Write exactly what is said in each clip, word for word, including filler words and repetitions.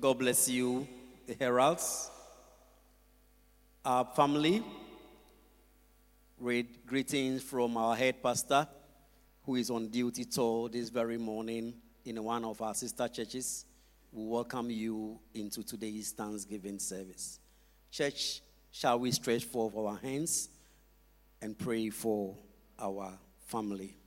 God bless you, the heralds. Our family, read greetings from our head pastor, who is on duty tour this very morning in one of our sister churches. We welcome you into today's Thanksgiving service. Church, shall we stretch forth our hands and pray for our family?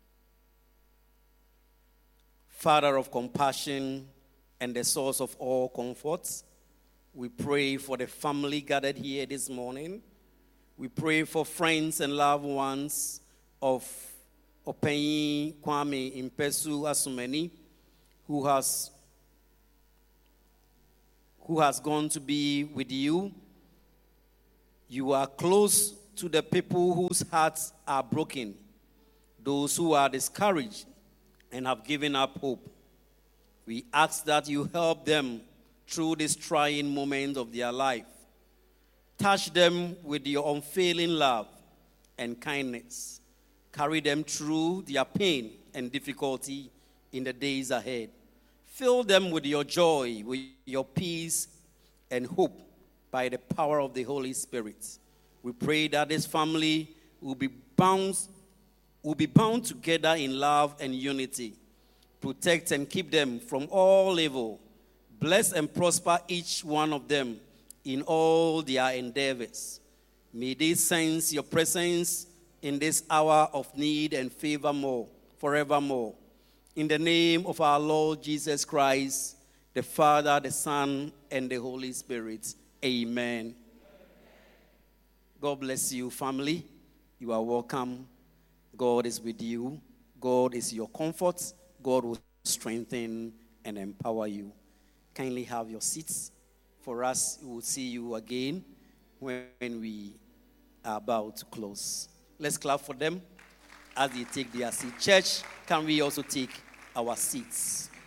Father of compassion and the source of all comforts, we pray for the family gathered here this morning. We pray for friends and loved ones of Openyi Kwame Impesu Asumeni, who has, who has gone to be with you. You are close to the people whose hearts are broken, those who are discouraged and have given up hope. We ask that you help them through this trying moment of their life. Touch them with your unfailing love and kindness. Carry them through their pain and difficulty in the days ahead. Fill them with your joy, with your peace and hope by the power of the Holy Spirit. We pray that this family will be bound, will be bound together in love and unity. Protect and keep them from all evil. Bless and prosper each one of them in all their endeavors. May they sense your presence in this hour of need and favor more, forevermore. In the name of our Lord Jesus Christ, the Father, the Son, and the Holy Spirit. Amen. God bless you, family. You are welcome. God is with you. God is your comfort. God will strengthen and empower you. Kindly have your seats. For us, we will see you again when we are about to close. Let's clap for them as they take their seat. Church, can we also take our seats?